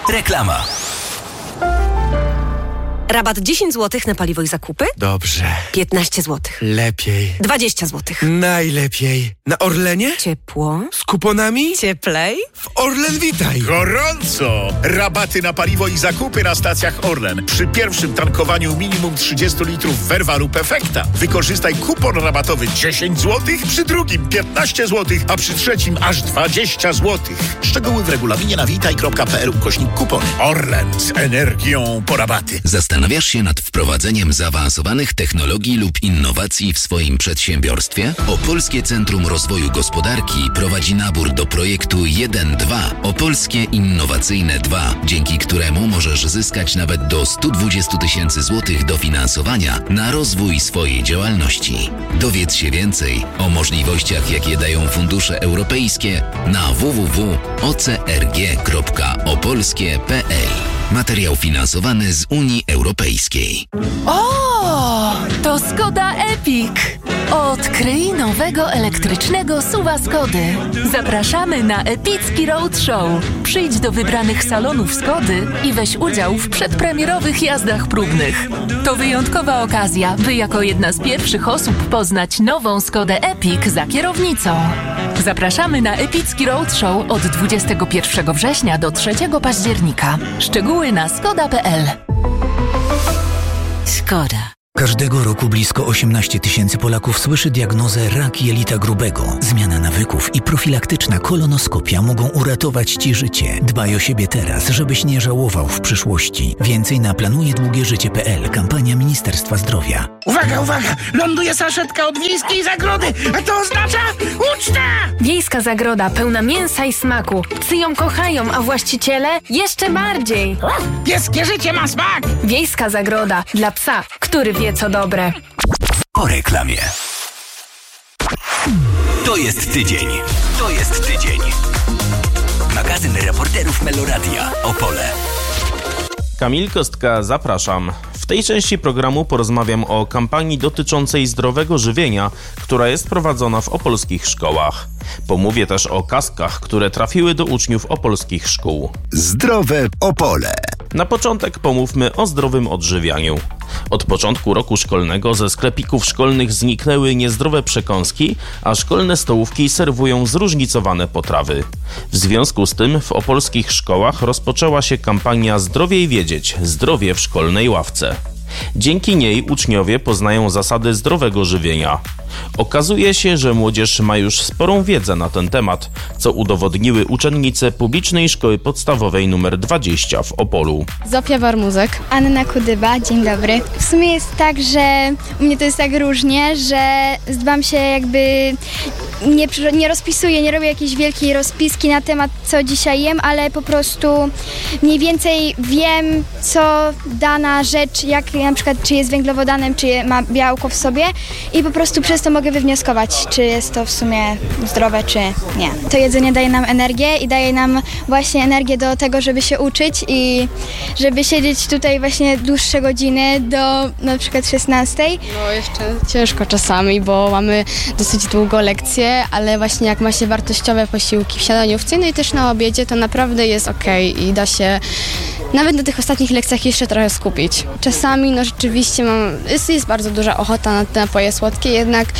Reklama. Rabat 10 zł na paliwo i zakupy? Dobrze. 15 zł. Lepiej. 20 zł. Najlepiej. Na Orlenie? Ciepło. Z kuponami? Cieplej. W Orlen Witaj. Gorąco! Rabaty na paliwo i zakupy na stacjach Orlen. Przy pierwszym tankowaniu minimum 30 litrów Verva lub Efekta. Wykorzystaj kupon rabatowy 10 zł, przy drugim 15 zł, a przy trzecim aż 20 zł. Szczegóły w regulaminie na witaj.pl/kupony. Orlen z energią po rabaty. Zastanawiasz się nad wprowadzeniem zaawansowanych technologii lub innowacji w swoim przedsiębiorstwie? Opolskie Centrum Rozwoju Gospodarki prowadzi nabór do projektu 1-2 Opolskie Innowacyjne 2, dzięki któremu możesz zyskać nawet do 120 000 złotych dofinansowania na rozwój swojej działalności. Dowiedz się więcej o możliwościach, jakie dają fundusze europejskie na www.ocrg.opolskie.pl. Materiał finansowany z Unii Europejskiej. O, to Skoda Epic! Odkryj nowego elektrycznego SUV-a Skody. Zapraszamy na epicki roadshow. Przyjdź do wybranych salonów Skody i weź udział w przedpremierowych jazdach próbnych. To wyjątkowa okazja, by jako jedna z pierwszych osób poznać nową Skodę Epic za kierownicą. Zapraszamy na epicki roadshow od 21 września do 3 października. Szczegóły na skoda.pl. Skoda. Każdego roku blisko 18 000 Polaków słyszy diagnozę rak jelita grubego. Zmiana nawyków i profilaktyczna kolonoskopia mogą uratować Ci życie. Dbaj o siebie teraz, żebyś nie żałował w przyszłości. Więcej na planujedługieżycie.pl. Kampania Ministerstwa Zdrowia. Uwaga, uwaga! Ląduje saszetka od Wiejskiej Zagrody, a to oznacza ucztę! Wiejska Zagroda pełna mięsa i smaku. Psy ją kochają, a właściciele jeszcze bardziej. Pieskie życie ma smak! Wiejska Zagroda dla psa, który wie co dobre. Po reklamie. To jest tydzień. To jest tydzień. Magazyn reporterów Meloradia. Opole. Kamil Kostka, zapraszam. W tej części programu porozmawiam o kampanii dotyczącej zdrowego żywienia, która jest prowadzona w opolskich szkołach. Pomówię też o kaskach, które trafiły do uczniów opolskich szkół. Zdrowe Opole. Na początek pomówmy o zdrowym odżywianiu. Od początku roku szkolnego ze sklepików szkolnych zniknęły niezdrowe przekąski, a szkolne stołówki serwują zróżnicowane potrawy. W związku z tym w opolskich szkołach rozpoczęła się kampania Zdrowiej wiedzieć – zdrowie w szkolnej ławce. Dzięki niej uczniowie poznają zasady zdrowego żywienia. Okazuje się, że młodzież ma już sporą wiedzę na ten temat, co udowodniły uczennice Publicznej Szkoły Podstawowej nr 20 w Opolu. Zofia Warmuzek. Anna Kudyba, dzień dobry. W sumie jest tak, że u mnie to jest tak różnie, że dbam się jakby, nie rozpisuję, nie robię jakiejś wielkiej rozpiski na temat, co dzisiaj jem, ale po prostu mniej więcej wiem, co dana rzecz, jak na przykład, czy jest węglowodanem, czy ma białko w sobie i po prostu przez to mogę wywnioskować, czy jest to w sumie zdrowe, czy nie. To jedzenie daje nam energię i daje nam właśnie energię do tego, żeby się uczyć i żeby siedzieć tutaj właśnie dłuższe godziny do na przykład 16. No jeszcze ciężko czasami, bo mamy dosyć długo lekcje, ale właśnie jak ma się wartościowe posiłki w śniadaniówce, no i też na obiedzie, to naprawdę jest okej i da się nawet na tych ostatnich lekcjach jeszcze trochę skupić. Czasami no rzeczywiście jest bardzo duża ochota na te napoje słodkie, jednak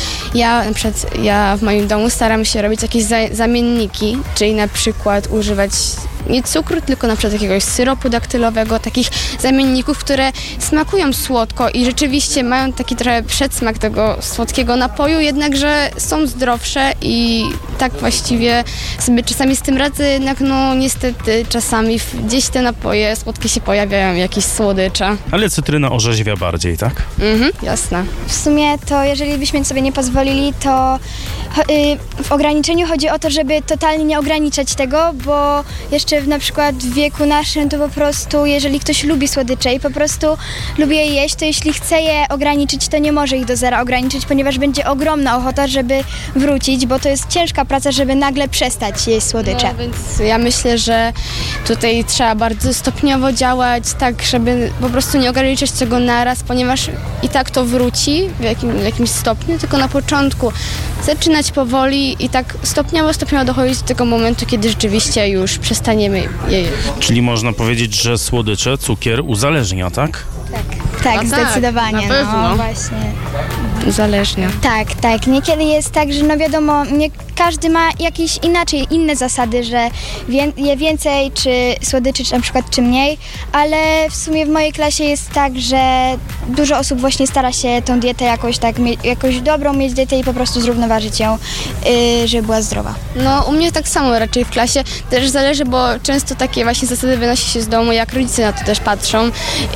ja w moim domu staram się robić jakieś zamienniki, czyli na przykład używać nie cukru, tylko na przykład jakiegoś syropu daktylowego, takich zamienników, które smakują słodko i rzeczywiście mają taki trochę przedsmak tego słodkiego napoju, jednakże są zdrowsze i tak właściwie sobie czasami z tym radzę, jednak no niestety czasami gdzieś te napoje słodkie się pojawiają, jakieś słodycze. Ale cytryna orzeźwia bardziej, tak? Jasne. W sumie to jeżeli byśmy sobie nie pozwolili, to w ograniczeniu chodzi o to, żeby totalnie nie ograniczać tego, bo jeszcze na przykład w wieku naszym to po prostu, jeżeli ktoś lubi słodycze i po prostu lubi je jeść, to jeśli chce je ograniczyć, to nie może ich do zera ograniczyć, ponieważ będzie ogromna ochota, żeby wrócić, bo to jest ciężka praca, żeby nagle przestać jeść słodycze. No, więc ja myślę, że tutaj trzeba bardzo stopniowo działać, tak żeby po prostu nie ograniczać tego naraz, ponieważ i tak to wróci w jakimś stopniu, tylko na początku zaczynać powoli i tak stopniowo dochodzić do tego momentu, kiedy rzeczywiście już przestaniemy je jeść. Czyli można powiedzieć, że słodycze, cukier uzależnia, tak? Tak, No zdecydowanie. na pewno. No właśnie. Uzależnia. Tak. Niekiedy jest tak, że no wiadomo, każdy ma jakieś inne zasady, że je więcej czy słodyczy, czy na przykład czy mniej, ale w sumie w mojej klasie jest tak, że dużo osób właśnie stara się tą dietę jakoś dobrą mieć dietę i po prostu zrównoważyć ją, żeby była zdrowa. No u mnie tak samo raczej w klasie, też zależy, bo często takie właśnie zasady wynosi się z domu, jak rodzice na to też patrzą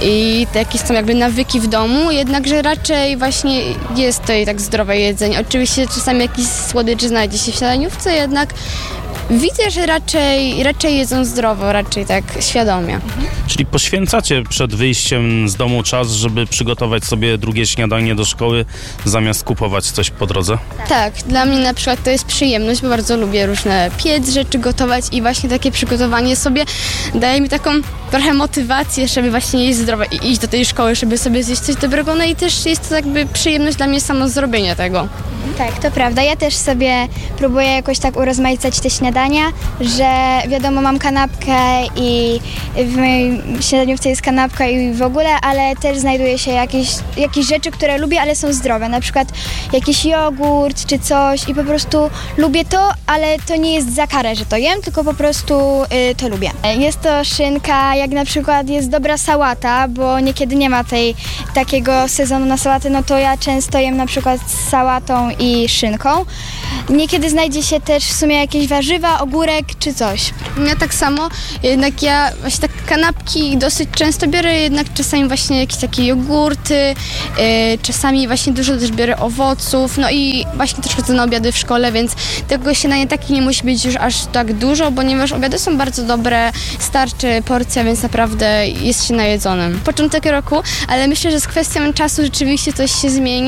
i jakie są jakby nawyki w domu, jednakże raczej właśnie jest tutaj tak zdrowe jedzenie. Oczywiście czasami jakiś słodyczy znajdzie się w śniadaniówce, jednak widzę, że raczej jedzą zdrowo, raczej tak świadomie. Czyli poświęcacie przed wyjściem z domu czas, żeby przygotować sobie drugie śniadanie do szkoły, zamiast kupować coś po drodze? Tak, dla mnie na przykład to jest przyjemność, bo bardzo lubię różne piec rzeczy gotować i właśnie takie przygotowanie sobie daje mi taką trochę motywację, żeby właśnie jeść zdrowo i iść do tej szkoły, żeby sobie zjeść coś dobrego, no i też jest to jakby przyjemność dla mnie samo zrobienie tego. Tak, to prawda. Ja też sobie próbuję jakoś tak urozmaicać te śniadania, że wiadomo, mam kanapkę i w mojej śniadaniówce jest kanapka i w ogóle, ale też znajduje się jakieś rzeczy, które lubię, ale są zdrowe. Na przykład jakiś jogurt czy coś i po prostu lubię to, ale to nie jest za karę, że to jem, tylko po prostu to lubię. Jest to szynka, jak na przykład jest dobra sałata, bo niekiedy nie ma takiego sezonu na sałatę, no to ja często jem na przykład z sałatą i szynką. Niekiedy znajdzie się też w sumie jakieś warzywa, ogórek czy coś. Ja tak samo, jednak ja właśnie tak kanapki dosyć często biorę, jednak czasami właśnie jakieś takie jogurty, czasami właśnie dużo też biorę owoców, no i właśnie też chodzę na obiady w szkole, więc tego śniadania takie nie musi być już aż tak dużo, ponieważ obiady są bardzo dobre, starczy porcja, więc naprawdę jest się najedzonym. Początek roku, ale myślę, że z kwestią czasu rzeczywiście coś się zmieni.